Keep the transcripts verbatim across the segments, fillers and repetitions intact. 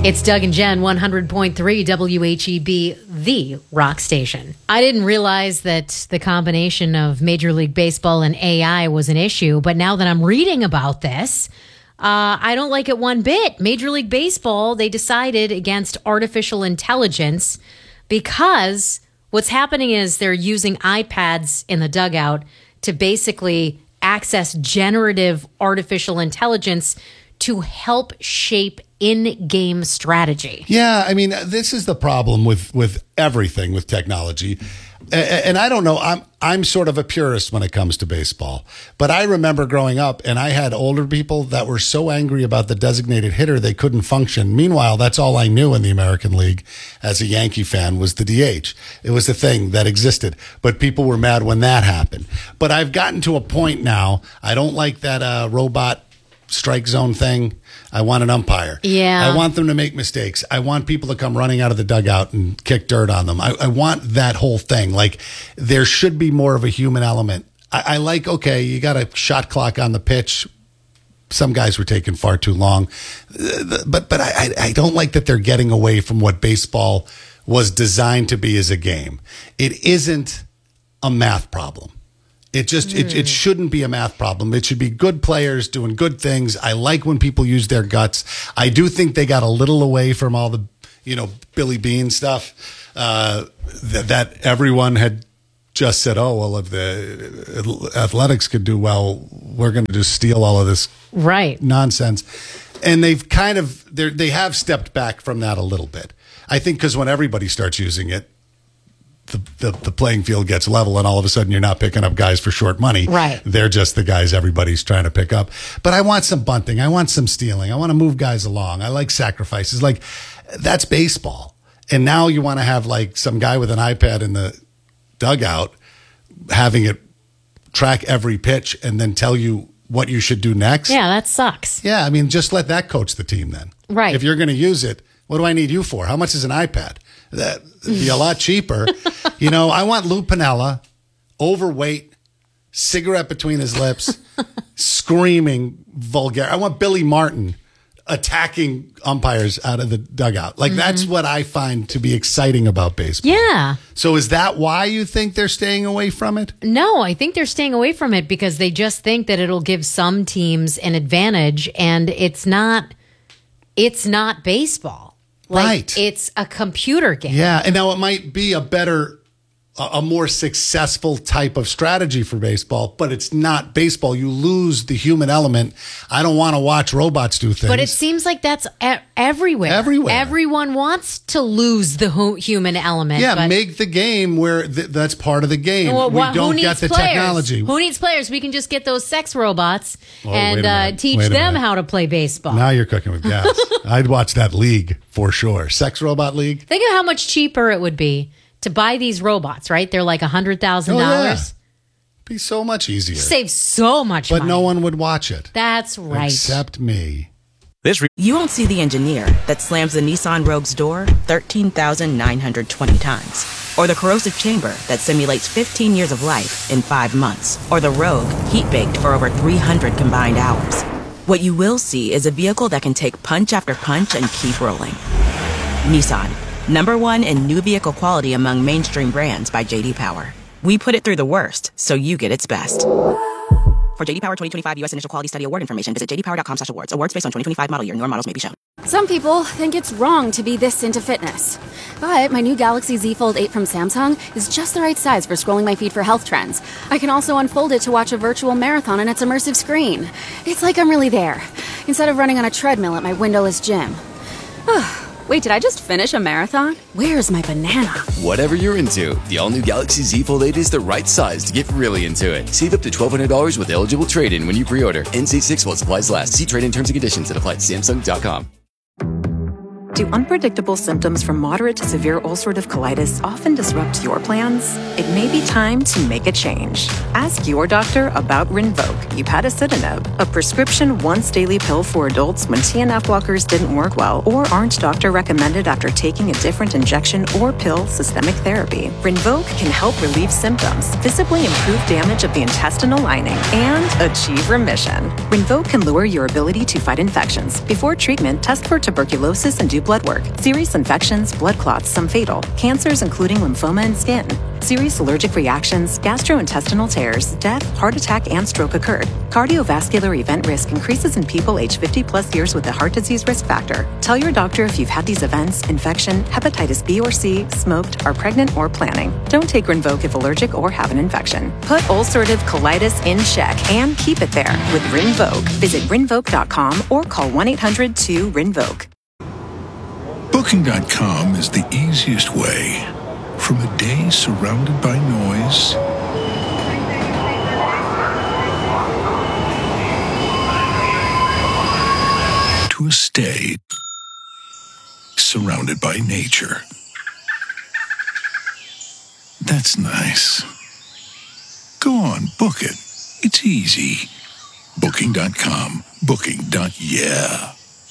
It's Doug and Jen, one hundred point three W H E B, the rock station. I didn't realize that the combination of Major League Baseball and A I was an issue, but now that I'm reading about this, uh, I don't like it one bit. Major League Baseball, they decided against artificial intelligence because what's happening is they're using iPads in the dugout to basically access generative artificial intelligence to help shape in-game strategy. Yeah, I mean, this is the problem with, with everything with technology. And I don't know, I'm I'm sort of a purist when it comes to baseball. But I remember growing up, and I had older people that were so angry about the designated hitter they couldn't function. Meanwhile, that's all I knew in the American League as a Yankee fan was the D H. It was the thing that existed. But people were mad when that happened. But I've gotten to a point now, I don't like that uh, robot strike zone thing. I want an umpire. Yeah. I want them to make mistakes. I want people to come running out of the dugout and kick dirt on them. I, I want that whole thing. Like, there should be more of a human element. I, I like, okay, you got a shot clock on the pitch. Some guys were taking far too long. But but I, I don't like that they're getting away from what baseball was designed to be as a game. It isn't a math problem. It just, mm. it, it shouldn't be a math problem. It should be good players doing good things. I like when people use their guts. I do think they got a little away from all the, you know, Billy Bean stuff, uh, that, that everyone had just said, oh, well, if the Athletics could do well, we're going to just steal all of this right nonsense. And they've kind of, they they have stepped back from that a little bit. I think because when everybody starts using it, The, the the playing field gets level, and all of a sudden you're not picking up guys for short money. Right. They're just the guys everybody's trying to pick up. But I want some bunting. I want some stealing. I want to move guys along. I like sacrifices. Like, that's baseball. And now you want to have like some guy with an iPad in the dugout having it track every pitch and then tell you what you should do next. Yeah, that sucks. Yeah, I mean, just let that coach the team then. Right. If you're going to use it, what do I need you for? How much is an iPad? That'd be a lot cheaper. You know, I want Lou Piniella, overweight, cigarette between his lips, screaming vulgar. I want Billy Martin attacking umpires out of the dugout. Like, mm-hmm. That's what I find to be exciting about baseball. Yeah. So is that why you think they're staying away from it? No, I think they're staying away from it because they just think that it'll give some teams an advantage, and it's not, it's not baseball. Like, right. It's a computer game. Yeah. And now it might be a better, a more successful type of strategy for baseball, but it's not baseball. You lose the human element. I don't want to watch robots do things. But it seems like that's e- everywhere. Everywhere. Everyone wants to lose the hu- human element. Yeah, but make the game where th- that's part of the game. Well, we wh- don't get the players? technology. Who needs players? We can just get those sex robots Oh, and wait a uh, minute. teach Wait a them minute. how to play baseball. Now you're cooking with gas. I'd watch that league for sure. Sex robot league. Think of how much cheaper it would be to buy these robots, right? They're like one hundred thousand dollars. Oh, yeah. Be so much easier. Save so much but money. no one would watch it. That's right. Except me. This re- you won't see the engineer that slams the Nissan Rogue's door thirteen thousand nine hundred twenty times. Or the corrosive chamber that simulates fifteen years of life in five months. Or the Rogue heat-baked for over three hundred combined hours. What you will see is a vehicle that can take punch after punch and keep rolling. Nissan. Number one in new vehicle quality among mainstream brands by J D Power. We put it through the worst, so you get its best. For J D Power twenty twenty-five U S Initial Quality Study Award information, visit j d power dot com slash awards. Awards based on twenty twenty-five model year. Newer models may be shown. Some people think it's wrong to be this into fitness. But my new Galaxy Z Fold eight from Samsung is just the right size for scrolling my feed for health trends. I can also unfold it to watch a virtual marathon on its immersive screen. It's like I'm really there, instead of running on a treadmill at my windowless gym. Wait, did I just finish a marathon? Where's my banana? Whatever you're into, the all-new Galaxy Z Fold eight is the right size to get really into it. Save up to twelve hundred dollars with eligible trade-in when you pre-order. N C six while supplies last. See trade-in terms and conditions at apply at samsung dot com. Do unpredictable symptoms from moderate to severe ulcerative colitis often disrupt your plans? It may be time to make a change. Ask your doctor about Rinvoq, upadacitinib, a prescription once-daily pill for adults when T N F blockers didn't work well or aren't doctor-recommended after taking a different injection or pill systemic therapy. Rinvoq can help relieve symptoms, visibly improve damage of the intestinal lining, and achieve remission. Rinvoq can lower your ability to fight infections. Before treatment, test for tuberculosis and do blood work, serious infections, blood clots, some fatal, cancers including lymphoma and skin, serious allergic reactions, gastrointestinal tears, death, heart attack, and stroke occurred. Cardiovascular event risk increases in people aged fifty plus years with a heart disease risk factor. Tell your doctor if you've had these events, infection, hepatitis B or C, smoked, are pregnant, or planning. Don't take Rinvoq if allergic or have an infection. Put ulcerative colitis in check and keep it there with Rinvoq. Visit rinvoq dot com or call one eight hundred two rinvoq. Booking dot com is the easiest way. From a day surrounded by noise to a stay surrounded by nature. That's nice. Go on, book it. It's easy. Booking dot com. Booking. Yeah.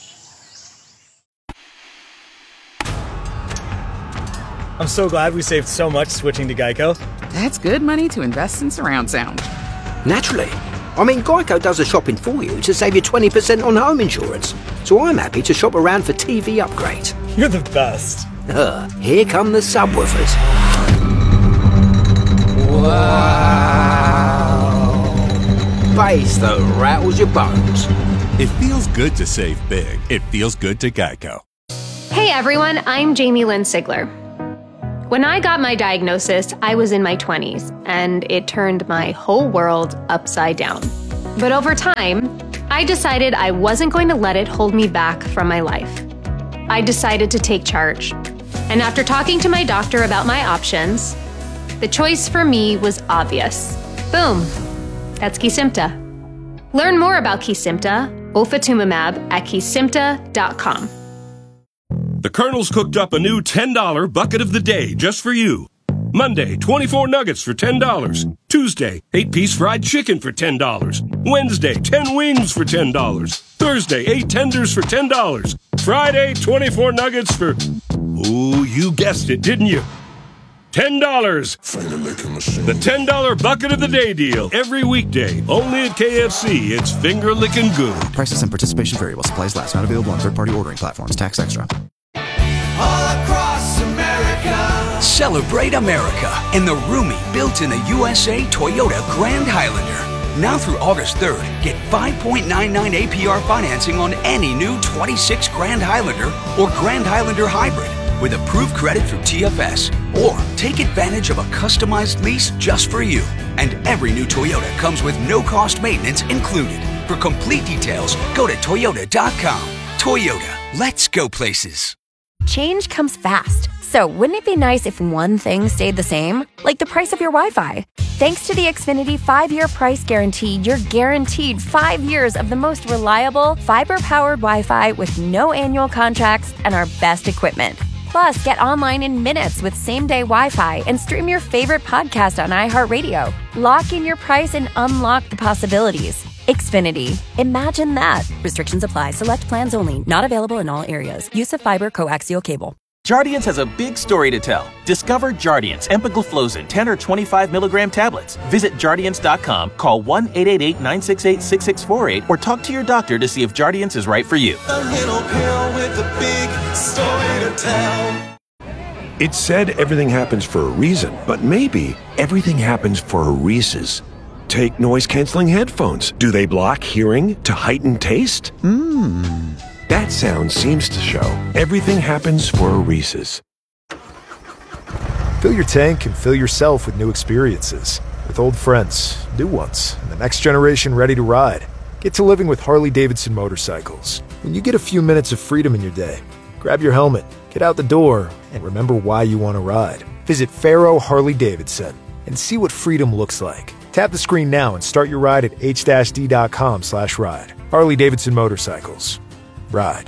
I'm so glad we saved so much switching to Geico. That's good money to invest in surround sound. Naturally. I mean, Geico does the shopping for you to save you twenty percent on home insurance. So I'm happy to shop around for T V upgrades. You're the best. Uh, here come the subwoofers. Wow. Bass that rattles your bones. It feels good to save big. It feels good to Geico. Hey everyone, I'm Jamie Lynn Sigler. When I got my diagnosis, I was in my twenties, and it turned my whole world upside down. But over time, I decided I wasn't going to let it hold me back from my life. I decided to take charge. And after talking to my doctor about my options, the choice for me was obvious. Boom. That's Kesimpta. Learn more about Kesimpta, ofatumumab, at kesimpta dot com. The Colonel's cooked up a new ten dollar bucket of the day just for you. Monday, twenty-four nuggets for ten dollars. Tuesday, eight piece fried chicken for ten dollars. Wednesday, ten wings for ten dollars. Thursday, eight tenders for ten dollars. Friday, twenty-four nuggets for... Ooh, you guessed it, didn't you? ten dollars. The ten dollar bucket of the day deal. Every weekday. Only at K F C. It's finger licking good. Prices and participation vary while supplies last. Not available on third-party ordering platforms. Tax extra. All across America. Celebrate America in the roomy, built in the U S A Toyota Grand Highlander. Now through August third, get five point nine nine A P R financing on any new twenty-six Grand Highlander or Grand Highlander Hybrid with approved credit through T F S. Or take advantage of a customized lease just for you. And every new Toyota comes with no-cost maintenance included. For complete details, go to toyota dot com. Toyota, let's go places. Change comes fast, so wouldn't it be nice if one thing stayed the same? Like the price of your Wi-Fi. Thanks to the Xfinity five-year price guarantee, you're guaranteed five years of the most reliable, fiber-powered Wi-Fi with no annual contracts and our best equipment. Plus, get online in minutes with same-day Wi-Fi and stream your favorite podcast on iHeartRadio. Lock in your price and unlock the possibilities. Xfinity. Imagine that. Restrictions apply. Select plans only. Not available in all areas. Use of fiber coaxial cable. Jardiance has a big story to tell. Discover Jardiance empagliflozin ten or twenty-five milligram tablets. Visit Jardiance dot com, call one eight eight eight, nine six eight, six six four eight, or talk to your doctor to see if Jardiance is right for you. A little pill with a big story to tell. It's said everything happens for a reason, but maybe everything happens for a Reese's. Take noise-canceling headphones. Do they block hearing to heighten taste? Mmm. That sound seems to show everything happens for a Reese's. Fill your tank and fill yourself with new experiences. With old friends, new ones, and the next generation ready to ride. Get to living with Harley-Davidson motorcycles. When you get a few minutes of freedom in your day, grab your helmet, get out the door, and remember why you want to ride. Visit Faro Harley-Davidson and see what freedom looks like. Tap the screen now and start your ride at h d dot com slash ride. Harley-Davidson Motorcycles. Ride.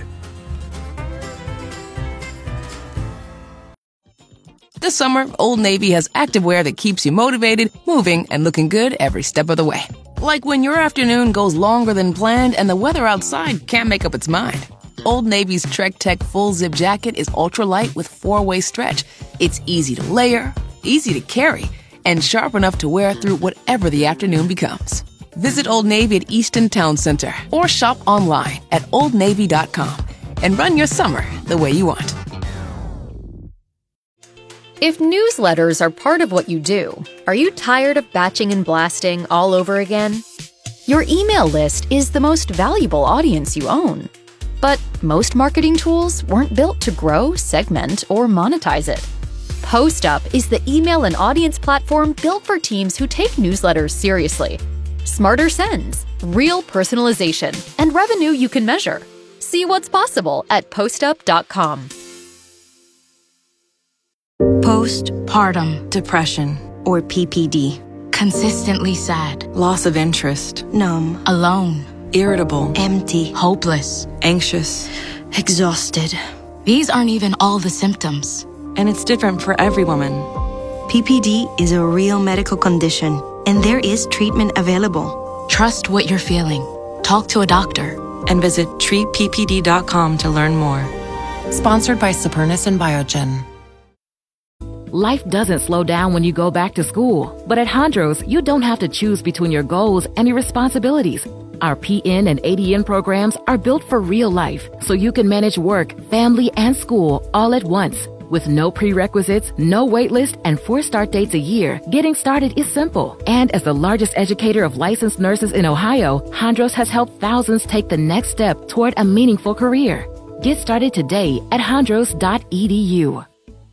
This summer, Old Navy has activewear that keeps you motivated, moving, and looking good every step of the way. Like when your afternoon goes longer than planned and the weather outside can't make up its mind. Old Navy's Trek Tech Full Zip Jacket is ultralight with four-way stretch. It's easy to layer, easy to carry, and sharp enough to wear through whatever the afternoon becomes. Visit Old Navy at Easton Town Center or shop online at old navy dot com and run your summer the way you want. If newsletters are part of what you do, are you tired of batching and blasting all over again? Your email list is the most valuable audience you own. But most marketing tools weren't built to grow, segment, or monetize it. PostUp is the email and audience platform built for teams who take newsletters seriously. Smarter sends, real personalization, and revenue you can measure. See what's possible at postup dot com. Postpartum depression, or P P D. Consistently sad. Loss of interest. Numb. Alone. Irritable. Empty. Hopeless. Anxious. Exhausted. These aren't even all the symptoms. And it's different for every woman. P P D is a real medical condition, and there is treatment available. Trust what you're feeling. Talk to a doctor. And visit treat p p d dot com to learn more. Sponsored by Supernus and Biogen. Life doesn't slow down when you go back to school. But at Hondros, you don't have to choose between your goals and your responsibilities. Our P N and A D N programs are built for real life, so you can manage work, family, and school all at once. With no prerequisites, no waitlist, and four start dates a year, getting started is simple. And as the largest educator of licensed nurses in Ohio, Hondros has helped thousands take the next step toward a meaningful career. Get started today at hondros dot e d u.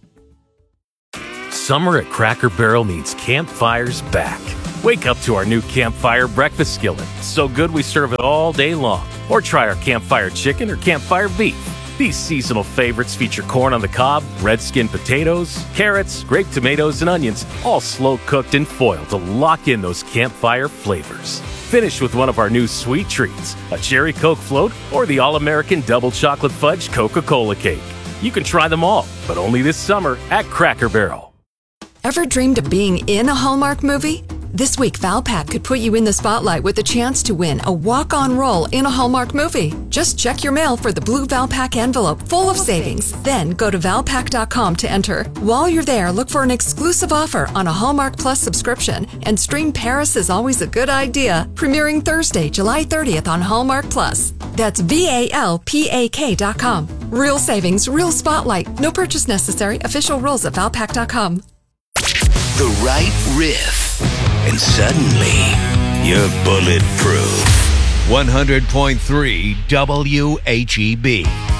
Summer at Cracker Barrel means campfires back. Wake up to our new Campfire Breakfast Skillet. So good we serve it all day long. Or try our Campfire Chicken or Campfire Beef. These seasonal favorites feature corn on the cob, red skin potatoes, carrots, grape tomatoes, and onions, all slow cooked and foiled to lock in those campfire flavors. Finish with one of our new sweet treats, a cherry Coke float or the all-American double chocolate fudge Coca-Cola cake. You can try them all, but only this summer at Cracker Barrel. Ever dreamed of being in a Hallmark movie? This week, Valpak could put you in the spotlight with a chance to win a walk-on role in a Hallmark movie. Just check your mail for the blue Valpak envelope full of savings. Then go to valpak dot com to enter. While you're there, look for an exclusive offer on a Hallmark Plus subscription and stream Paris is Always a Good Idea, premiering Thursday, July thirtieth on Hallmark Plus. That's V A L P A K dot com. Real savings, real spotlight. No purchase necessary. Official rules at valpak dot com. The right riff, and suddenly you're bulletproof. one hundred point three W H E B.